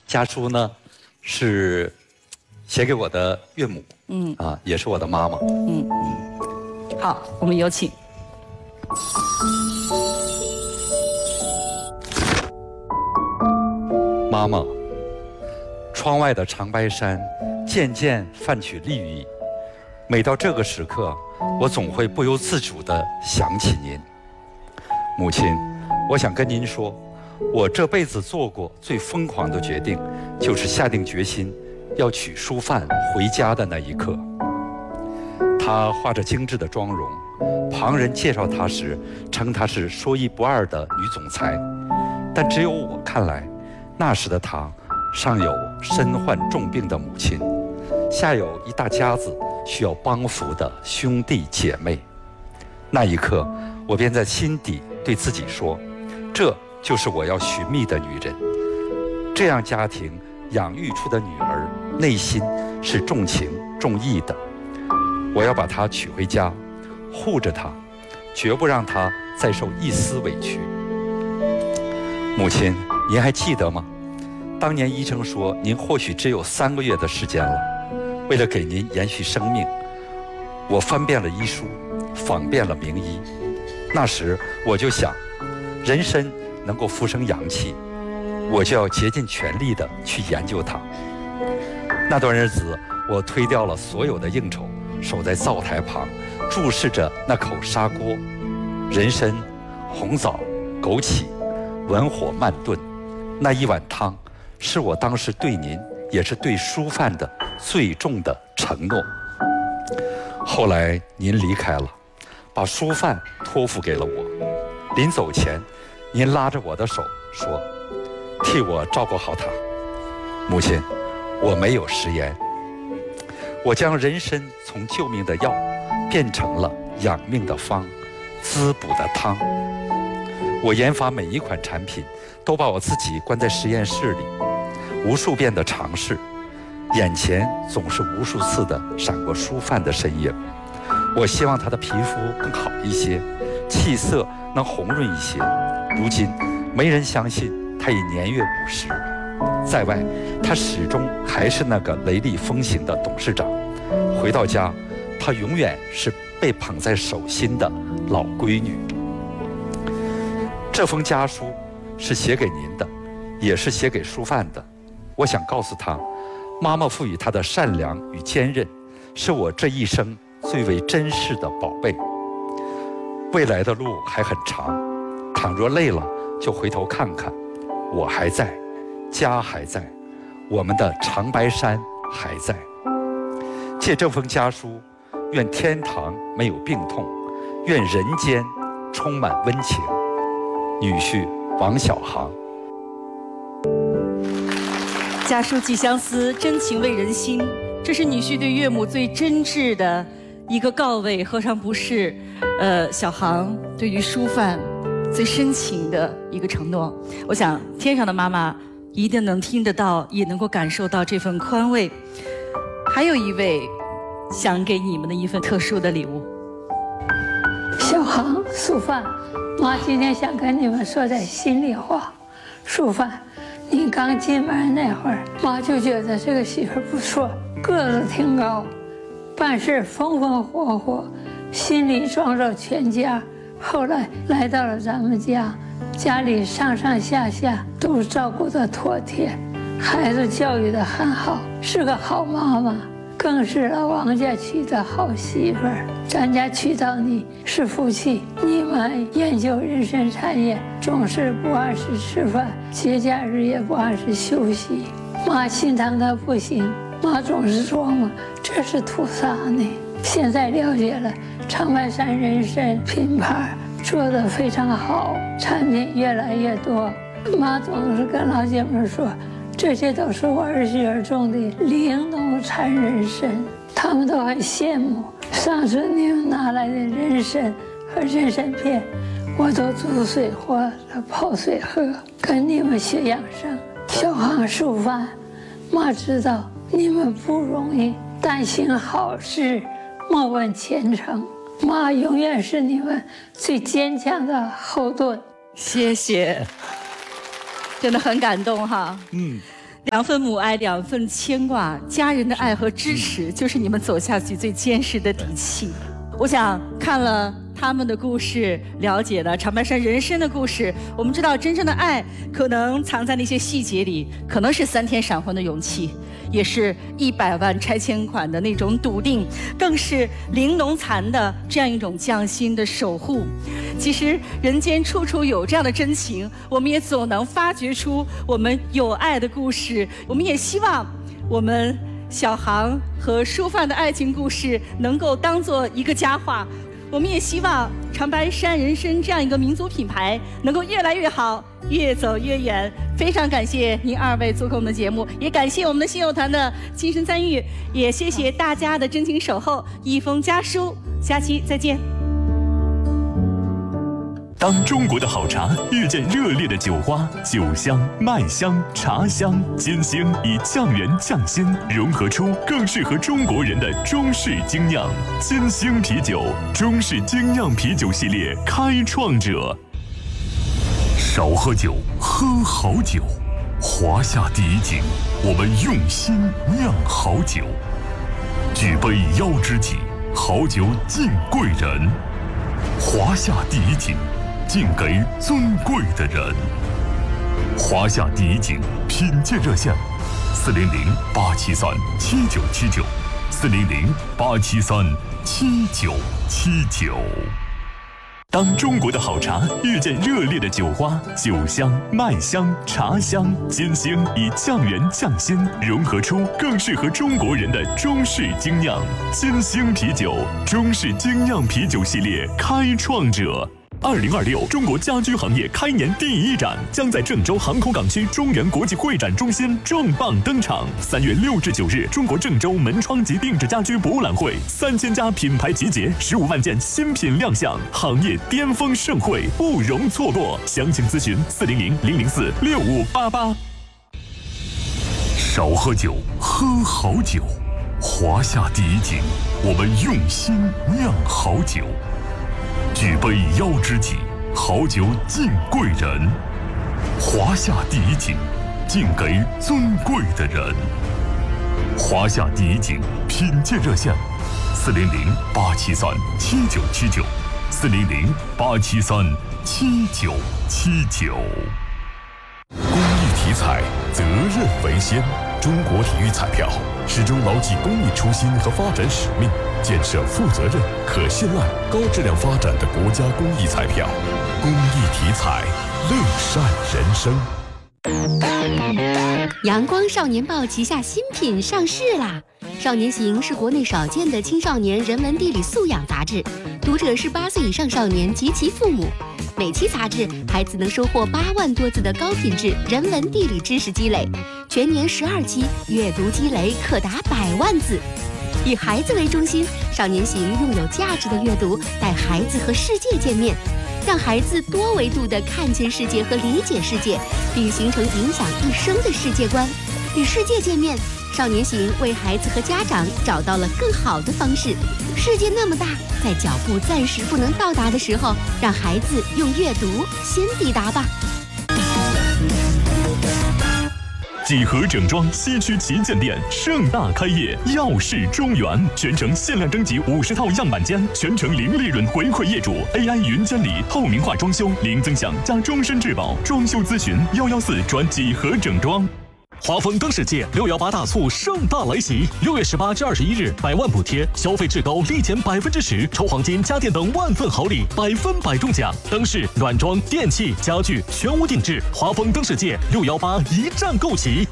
家书呢是写给我的岳母，也是我的妈妈。 好，我们有请。 妈妈，窗外的长白山渐渐泛起绿意，每到这个时刻，我总会不由自主地想起您。母亲，我想跟您说，我这辈子做过最疯狂的决定，就是下定决心要娶淑范回家的那一刻。她画着精致的妆容，旁人介绍她时称她是说一不二的女总裁，但只有我看来，那时的她上有身患重病的母亲，下有一大家子需要帮扶的兄弟姐妹。那一刻，我便在心底对自己说，这就是我要寻觅的女人。这样家庭养育出的女儿，内心是重情重义的。我要把她娶回家，护着她，绝不让她再受一丝委屈。母亲，您还记得吗？当年医生说您或许只有3个月的时间了。为了给您延续生命，我翻遍了医书，访遍了名医。那时我就想，人参能够复生阳气，我就要竭尽全力地去研究它。那段日子，我推掉了所有的应酬，守在灶台旁，注视着那口砂锅，人参、红枣、枸杞，文火慢炖。那一碗汤，是我当时对您，也是对淑范的最重的承诺。后来您离开了，把淑范托付给了我。临走前，您拉着我的手说，替我照顾好她。母亲，我没有食言，我将人参从救命的药变成了养命的方，滋补的汤。我研发每一款产品，都把我自己关在实验室里，无数遍的尝试，眼前总是无数次的闪过淑范的身影。我希望她的皮肤更好一些，气色能红润一些。如今没人相信她已年越50，在外她始终还是那个雷厉风行的董事长，回到家她永远是被捧在手心的老闺女。这封家书是写给您的，也是写给淑范的。我想告诉她，妈妈赋予她的善良与坚韧，是我这一生最为珍视的宝贝。未来的路还很长，倘若累了，就回头看看，我还在，家还在，我们的长白山还在。借这封家书，愿天堂没有病痛，愿人间充满温情。女婿王小航。 家书寄相思，真情慰人心。这是女婿对岳母最真挚的一个告慰，何尝不是小航对于淑范最深情的一个承诺？我想天上的妈妈一定能听得到，也能够感受到这份宽慰。还有一位想给你们的一份特殊的礼物。 小航、淑范，妈今天想跟你们说点心里话。淑范，你刚进门那会儿，妈就觉得这个媳妇不错，个子挺高，办事风风火火，心里装着全家。后来来到了咱们家，家里上上下下都照顾得妥帖，孩子教育得很好，是个好妈妈，更是老王家娶的好媳妇儿。咱家娶到你是福气。你们研究人参产业，总是不按时吃饭，节假日也不按时休息。妈心疼他不行，妈总是琢磨这是图啥呢？现在了解了，长白山人参品牌做得非常好，产品越来越多。妈总是跟老姐妹说，这些都是我儿媳妇种的玲珑产人参，他们都很羡慕。上次你们拿来的人参和人参片，我都煮水或者泡水喝，跟你们学养生。小航、淑范，妈知道你们不容易，但行好事，莫问前程。妈永远是你们最坚强的后盾。 谢谢，真的很感动哈。 2份母爱，2份牵挂，家人的爱和支持，就是你们走下去最坚实的底气。我想看了他们的故事，了解了长白山人生的故事，我们知道真正的爱可能藏在那些细节里，可能是3天闪婚的勇气，也是100万拆迁款的那种笃定，更是零农残的这样一种匠心的守护。其实人间处处有这样的真情，我们也总能发掘出我们有爱的故事。我们也希望我们小航和舒范的爱情故事能够当做一个佳话。我们也希望长白山人参这样一个民族品牌能够越来越好，越走越远。非常感谢您2位做客我们的节目，也感谢我们的信友团的亲身参与，也谢谢大家的真情守候。一封家书，下期再见。 当中国的好茶遇见热烈的酒花，酒香、麦香、茶香、金星以匠人匠心融合出更适合中国人的中式精酿。金星啤酒，中式精酿啤酒系列开创者。少喝酒，喝好酒。华夏第一井，我们用心酿好酒。举杯邀知己，好酒敬贵人。华夏第一井，敬给尊贵的人。华夏第一井品鉴热线：400-873-7979，400-873-7979。当中国的好茶遇见热烈的酒花，酒香、麦香、茶香、金星以匠人匠心融合出更适合中国人的中式精酿。金星啤酒，中式精酿啤酒系列开创者。2026中国家居行业开年第1展将在郑州航空港区中原国际会展中心重磅登场。3月6至9日，中国郑州门窗及定制家居博览会，3000家品牌集结，15万件新品亮相，行业巅峰盛会不容错过。详情咨询400-004-6588。少喝酒，喝好酒。华夏第一井，我们用心酿好酒。举杯邀知己，好酒敬贵人。华夏第一井，敬给尊贵的人。华夏第一井品鉴热线：400-873-7979，400-873-7979。公益体彩，责任为先。中国体育彩票始终牢记公益初心和发展使命，建设负责任、可信赖、高质量发展的国家公益彩票。公益体彩，乐善人生。 阳光少年报旗下新品上市啦！少年行是国内少见的青少年人文地理素养杂志，读者是8岁以上少年及其父母。每期杂志，孩子能收获8万多字的高品质人文地理知识积累，全年12期，阅读积累可达100万字。以孩子为中心，少年行用有价值的阅读带孩子和世界见面，让孩子多维度地看见世界和理解世界，并形成影响一生的世界观。与世界见面，少年行为孩子和家长找到了更好的方式。世界那么大，在脚步暂时不能到达的时候，让孩子用阅读先抵达吧。 几何整装西区旗舰店盛大开业，耀世中原，全程限量征集50套样板间，全程零利润回馈业主 ，AI 云监理，透明化装修，零增享加终身质保，装修咨询114转几何整装。 华丰灯世界618大促盛大来袭，6月18至21日，100万补贴，消费至高立减10%，抽黄金、家电等万份好礼，100%中奖。灯饰、软装、电器、家具全屋定制，华丰灯世界618一站购齐。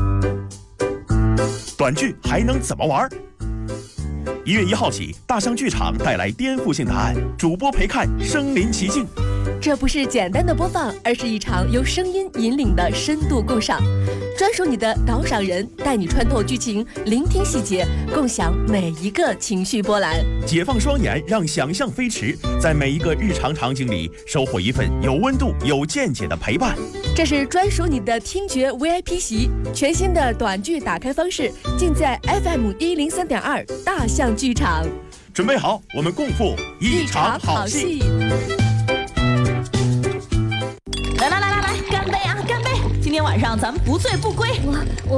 短剧还能怎么玩？1月1号起，大象剧场带来颠覆性答案，主播陪看身临其境。 这不是简单的播放，而是一场由声音引领的深度共赏，专属你的导赏人，带你穿透剧情，聆听细节，共享每一个情绪波澜。 解放双眼，让想象飞驰，在每一个日常场景里收获一份有温度、有见解的陪伴。 这是专属你的听觉 VIP 席，全新的短剧打开方式，尽在 FM 103.2大象剧场。 准备好，我们共赴一场好戏。 来，干杯啊！干杯！今天晚晚上咱们不醉不归。